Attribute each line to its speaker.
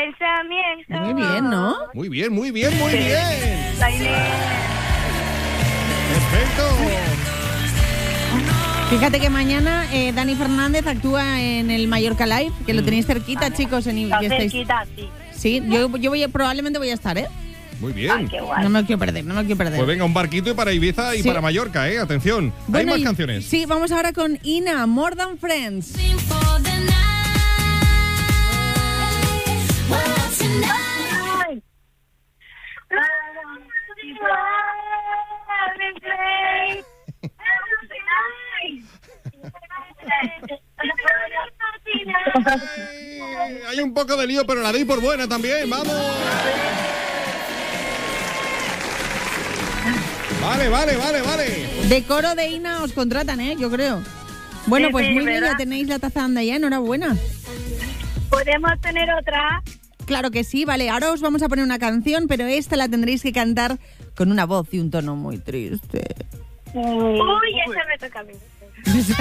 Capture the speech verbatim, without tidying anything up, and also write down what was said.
Speaker 1: pensamiento.
Speaker 2: Muy bien, ¿no?
Speaker 3: Muy bien, muy bien, muy bien.
Speaker 1: La Inés.
Speaker 3: Perfecto.
Speaker 2: Fíjate que mañana eh, Dani Fernández actúa en el Mallorca Live, que lo tenéis cerquita, vale. Chicos. En,
Speaker 1: Está
Speaker 2: que estáis...
Speaker 1: cerquita, sí.
Speaker 2: Sí, yo, yo voy a, probablemente voy a estar, ¿eh?
Speaker 3: Muy bien.
Speaker 1: Ay, qué guay.
Speaker 2: No me lo quiero perder, no me lo quiero perder.
Speaker 3: Pues venga, un barquito y para Ibiza y
Speaker 2: sí.
Speaker 3: para Mallorca, ¿eh? Atención.
Speaker 2: Bueno,
Speaker 3: ¿hay más
Speaker 2: y,
Speaker 3: canciones?
Speaker 2: Sí, vamos ahora con Ina, More Than Friends.
Speaker 3: Hay un poco de lío, pero la doy por buena también. ¡Vamos! Vale, vale, vale, vale.
Speaker 2: De coro de Ina os contratan, ¿eh? Yo creo. Bueno,
Speaker 1: sí,
Speaker 2: pues
Speaker 1: sí,
Speaker 2: muy bien,
Speaker 1: ¿verdad?
Speaker 2: ya tenéis la taza anda ya, enhorabuena.
Speaker 1: ¿Podemos tener otra?
Speaker 2: Claro que sí, vale. Ahora os vamos a poner una canción, pero esta la tendréis que cantar con una voz y un tono muy triste.
Speaker 1: Uy, esa me toca a mí.